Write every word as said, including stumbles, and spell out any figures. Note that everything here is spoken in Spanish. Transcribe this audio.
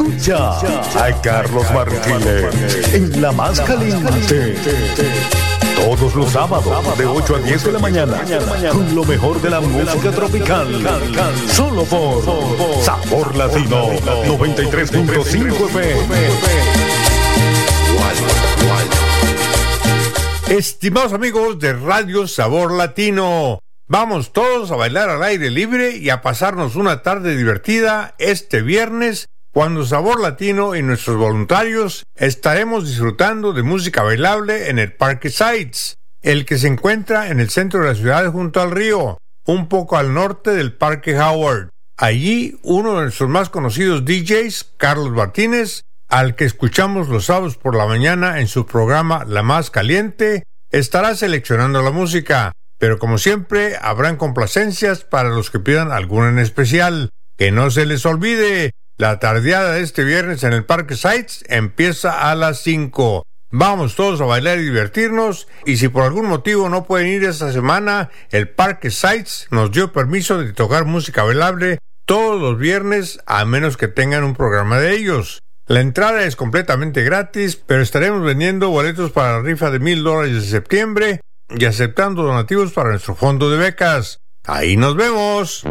Escucha a Carlos Martínez en La Más Caliente. Todos los sábados de ocho a diez de la mañana, con lo mejor de la música tropical, solo por Sabor Latino noventa y tres punto cinco F M. Estimados amigos de Radio Sabor Latino, vamos todos a bailar al aire libre y a pasarnos una tarde divertida este viernes, cuando Sabor Latino y nuestros voluntarios estaremos disfrutando de música bailable en el Parque Sites, el que se encuentra en el centro de la ciudad junto al río, un poco al norte del Parque Howard. Allí, uno de nuestros más conocidos D Js, Carlos Martínez, al que escuchamos los sábados por la mañana en su programa La Más Caliente, estará seleccionando la música, pero como siempre habrán complacencias para los que pidan alguna en especial. Que no se les olvide, la tardeada de este viernes en el Parque Sites empieza a las cinco. Vamos todos a bailar y divertirnos, y si por algún motivo no pueden ir esta semana, el Parque Sites nos dio permiso de tocar música bailable todos los viernes, a menos que tengan un programa de ellos. La entrada es completamente gratis, pero estaremos vendiendo boletos para la rifa de mil dólares de septiembre y aceptando donativos para nuestro fondo de becas. ¡Ahí nos vemos!